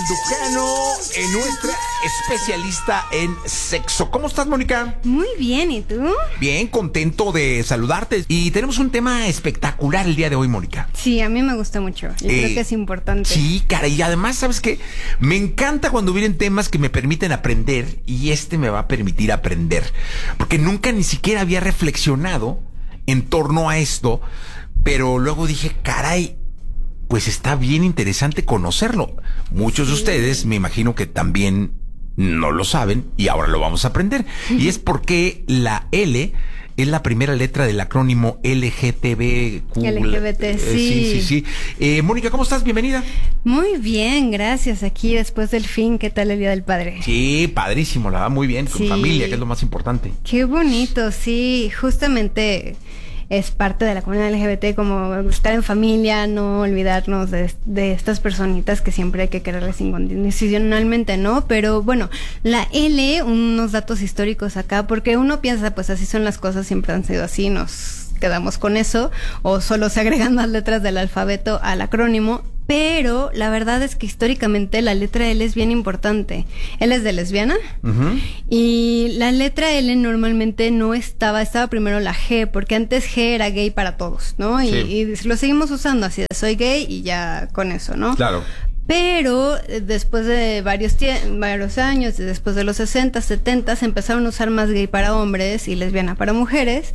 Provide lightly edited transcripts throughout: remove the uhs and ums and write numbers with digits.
Mandujano, nuestra especialista en sexo. ¿Cómo estás, Mónica? Muy bien, ¿y tú? Bien, contento de saludarte. Y tenemos un tema espectacular el día de hoy, Mónica. Sí, a mí me gusta mucho. Yo creo que es importante. Sí, cara, y además, ¿sabes qué? Me encanta cuando vienen temas que me permiten aprender, y este me va a permitir aprender. Porque nunca ni siquiera había reflexionado en torno a esto, pero luego dije, caray, pues está bien interesante conocerlo. Muchos de ustedes me imagino que también no lo saben y ahora lo vamos a aprender. Y es porque la L es la primera letra del acrónimo LGTBQ. LGBT, sí. Sí. Mónica, ¿cómo estás? Bienvenida. Muy bien, gracias. Aquí después del fin, ¿qué tal el Día del Padre? Sí, padrísimo, la verdad, muy bien, con Sí. familia, que es lo más importante. Qué bonito, sí. Justamente es parte de la comunidad LGBT, como estar en familia, no olvidarnos de estas personitas que siempre hay que quererles incondicionalmente, ¿no? Pero bueno, la L, unos datos históricos acá, porque uno piensa, pues así son las cosas, siempre han sido así, nos quedamos con eso, o solo se agregan más letras del alfabeto al acrónimo. Pero la verdad es que históricamente la letra L es bien importante. L es de lesbiana. Uh-huh. Y la letra L normalmente no estaba primero la G, porque antes G era gay para todos, ¿no? Sí. Y lo seguimos usando así de soy gay y ya con eso, ¿no? Claro. Pero después de varios años, después de los 60, 70, se empezaron a usar más gay para hombres y lesbiana para mujeres.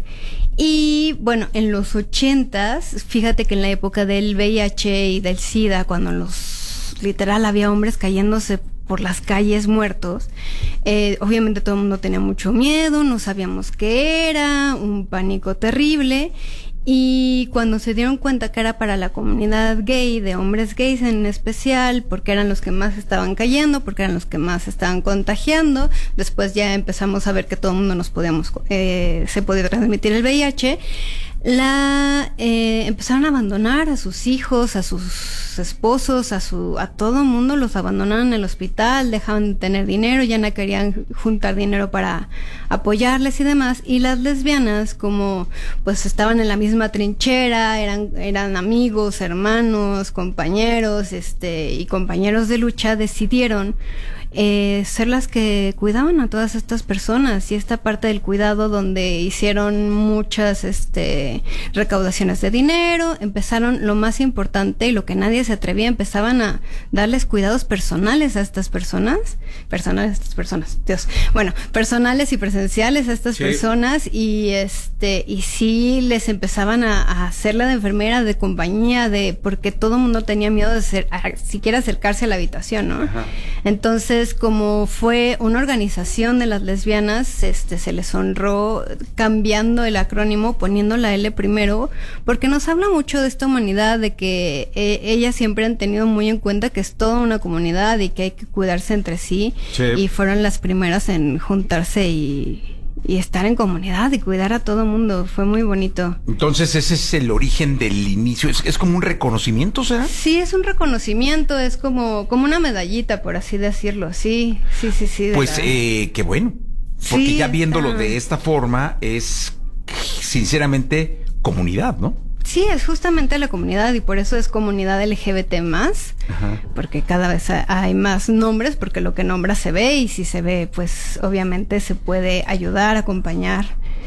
Y bueno, en los 80s, fíjate que en la época del VIH y del SIDA, cuando literal había hombres cayéndose por las calles muertos, obviamente todo el mundo tenía mucho miedo, no sabíamos qué era, un pánico terrible. Y cuando se dieron cuenta que era para la comunidad gay, de hombres gays en especial, porque eran los que más estaban cayendo, porque eran los que más estaban contagiando, después ya empezamos a ver que todo el mundo se podía transmitir el VIH, empezaron a abandonar a sus hijos, a sus esposos, a todo el mundo, los abandonaron en el hospital, dejaban de tener dinero, ya no querían juntar dinero para apoyarles y demás. Y las lesbianas, como pues estaban en la misma trinchera, eran amigos, hermanos, compañeros, y compañeros de lucha, decidieron ser las que cuidaban a todas estas personas, y esta parte del cuidado donde hicieron muchas recaudaciones de dinero, empezaron lo más importante y lo que nadie se atrevía, empezaban a darles cuidados personales a estas personas, personales y presenciales a estas personas, y sí les empezaban a hacerla de enfermera, de compañía, porque todo el mundo tenía miedo de siquiera acercarse a la habitación, ¿no? Ajá. Entonces, como fue una organización de las lesbianas, se les honró cambiando el acrónimo, poniendo la L primero, porque nos habla mucho de esta humanidad, de que ellas siempre han tenido muy en cuenta que es toda una comunidad y que hay que cuidarse entre sí. Sí. Y fueron las primeras en juntarse y estar en comunidad y cuidar a todo mundo. Fue muy bonito. Entonces Ese es el origen del inicio. Es como un reconocimiento, ¿será? Sí, es un reconocimiento, es como una medallita, por así decirlo. Sí. Pues qué bueno. Porque Sí, ya viéndolo está. de esta forma, es sinceramente comunidad, ¿no? Sí, es justamente la comunidad, y por eso es comunidad LGBT más, Ajá. porque cada vez hay más nombres, porque lo que nombra se ve, y si se ve, pues obviamente se puede ayudar, acompañar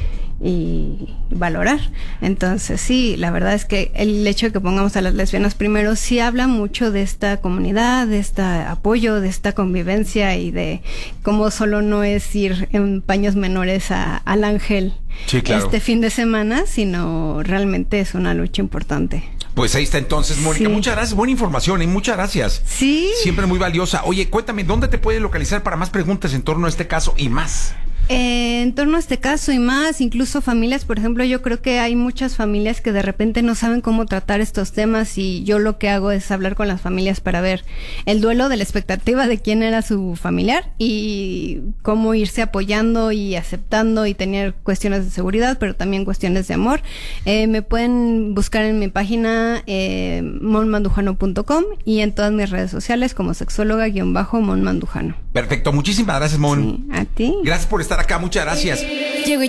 y valorar. Entonces sí, la verdad es que el hecho de que pongamos a las lesbianas primero sí habla mucho de esta comunidad, de este apoyo, de esta convivencia, y de cómo solo no es ir en paños menores al ángel. Sí, claro. Este fin de semana, sino realmente es una lucha importante. Pues ahí está entonces, Mónica. Sí. Muchas gracias, buena información y muchas gracias. Sí. Siempre muy valiosa. Oye, cuéntame, ¿dónde te puedes localizar para más preguntas en torno a este caso y más? En torno a este caso y más, incluso familias, por ejemplo, yo creo que hay muchas familias que de repente no saben cómo tratar estos temas, y yo lo que hago es hablar con las familias para ver el duelo de la expectativa de quién era su familiar y cómo irse apoyando y aceptando, y tener cuestiones de seguridad, pero también cuestiones de amor. Me pueden buscar en mi página monmandujano.com y en todas mis redes sociales como sexóloga-monmandujano. Perfecto, muchísimas gracias, Mon. Sí, a ti. Gracias por estar acá, muchas gracias.